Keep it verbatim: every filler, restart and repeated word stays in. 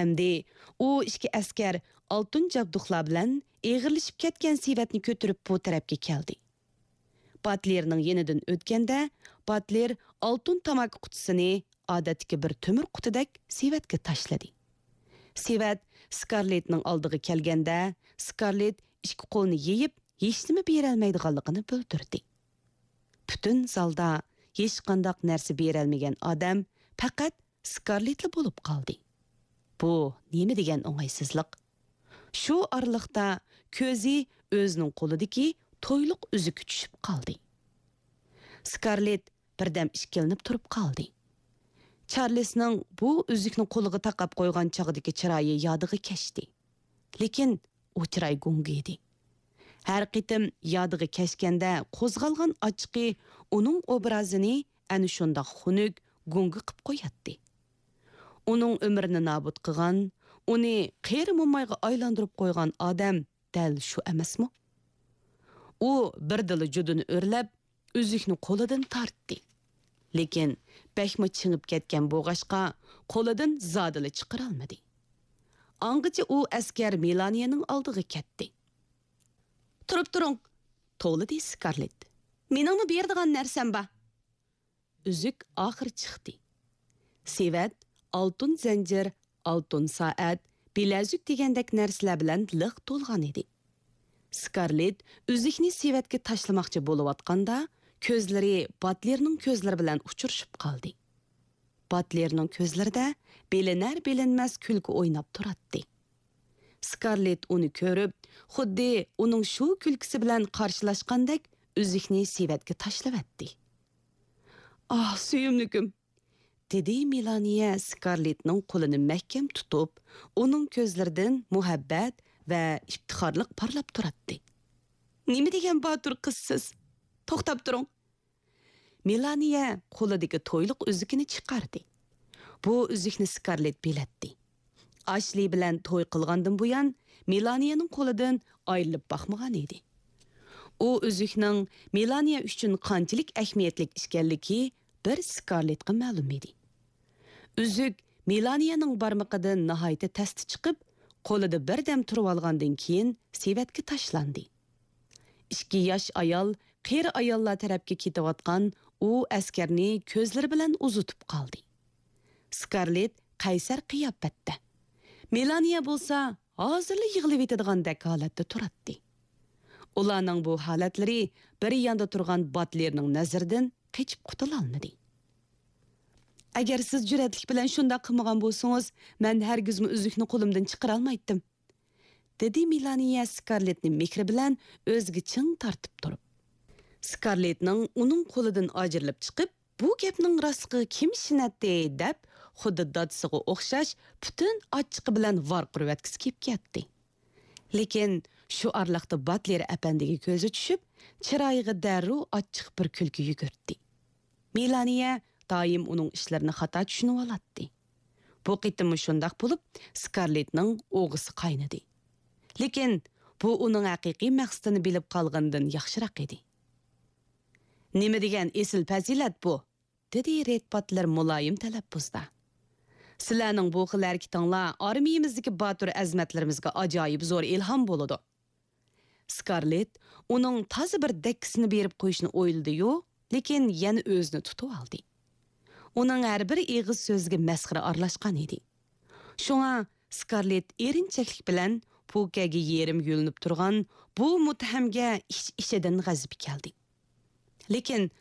Әмді, u ikki askar oltin jabduqlar bilan eg'irlashib ketgan Sivatni ko'tarib bu tarafga keldi. Batlerning yenidan o'tganda, Batler oltin tamaki qutisini odatdagi bir temir qutidek Sivatga tashladi. Sivat Scarlettning oldiga kelganda, Scarlett ikki qo'lini yeyib, hech nima berolmaydiganligini bildirdi. Butun zalda hech qanday narsa berolmagan odam faqat Scarlettli bo'lib qoldi. Bu nima degan o'ng'aysizlik? Shu orliqda ko'zi o'zining qo'lidagi to'yliq uzuki tushib qoldi. Scarlett birdam ishkilinib turib qoldi. Charlesning bu uzukni qo'liga taqab qo'ygan chog'dagi chiroyi yodiga kechdi. Lekin u chiroy gungi edi. Har qitim yodiga kechganda qo'zg'algan ochiqi uning obrazini ana shunda xunuk gungi qilib qo'yatdi. Uning umrini nobud qilgan, uni qeri mo'mayga aylantirib qo'ygan odam dal shu emasmi? U bir dili judini o'rlab, uzukni qo'lidan tortdi. Lekin bakma chingib ketgan bo'g'ashqa qo'lidan zodili chiqara olmadi. Angacha u askar Melaniyaning oldiga ketdi. "Turib turing", to'lidi Scarlett. "Meningmi berdigan narsam bor?" Uzuk oxir chiqdi. Sivat oltin zanjir, oltin soat, bilazuk degandek narsalar bilan liq to'lgan edi. Scarlett uzukni Sivatga tashlamoqchi bo'layotganda, ko'zlari Batlerning ko'zlari bilan uchrashib qoldi. Batlerning ko'zlarida bilinar-bilinmas kulgi o'ynab turardi. Scarlett uni ko'rib, xuddi uning shu kulgisi bilan qarshilashgandek uzukni Sivatga tashlavatdi. "Ah, suyumlikim", dedi Melaniya Scarlettning qo'lini mahkam tutib, uning ko'zlaridan muhabbat va iftixorlik parlab turardi. "Nima degan botur qizsiz? To'xtab turing." Melaniya qo'lidagi to'yliq uzukini chiqardi. Bu uzukni Scarlett belatdi. Ashli bilan to'y qilgandan buyon Melaniyaning qo'lidan ayrilib baxmagan edi. U uzukning Melaniya uchun qanchalik ahamiyatli ekanligi bir Scarlettga ma'lum edi. Uzuk Melaniyaning barmoqidan nihoyatda tasti chiqib, qo'lida birdam turib olgandan keyin Sivatga tashlandi. ikki yosh ayol qeri ayollar tarafga ketayotgan u askarni ko'zlari bilan uzutib qoldi. Scarlett qaysar qiyofatda. Melaniya bo'lsa, hozirli yig'ilib etadigan holatda turardi. Ularning bu holatlari bir yonda turgan Batlerning nazaridan qechib qutula olmadi. "Agar siz jur'atlik bilan shunda qilmagan bo'lsangiz, men hargizmi uzukni qo'limdan chiqara olmaydim", dedi Melaniya Scarlettning mehri bilan o'ziga ching tortib turib. Scarlettning uning qo'lidan ajrilib chiqib, bu gapning rostligiga kim ishinadi deb, xuddi dadsiga o'xshash butun ochiqi bilan varqirvatkisi kelib ketdi. Lekin shu orliqda Batler apandiga ko'zi tushib, chiroyiga darrov ochiq bir kulgi yugurdi. Melaniya doim uning ishlarini xato tushunib oladi. Bu qitim shundoq bo'lib, Scarlettning o'g'isi qaynadi. Lekin bu uning haqiqiy maqsadini bilib qolgandan yaxshiroq edi. "Nima degan esil fazilat bu?" dedi Red Butler muloyim talaffuzda. "Sizlarning bu xil harakatinglar armiyamizdagi botur azmatlarimizga ajoyib zo'r ilhom bo'ladi." Scarlett uning toza bir dakkisini berib qo'yishni o'yladi-yu, lekin yana o'zini tutib oldi. Uning har bir eg'iz so'ziga masxara aralashgan edi. Shunga Scarlett erinchaklik bilan Pukaga yerim yo'linib turgan bu muttahamga ish-ishidan g'azib keldi. Lekin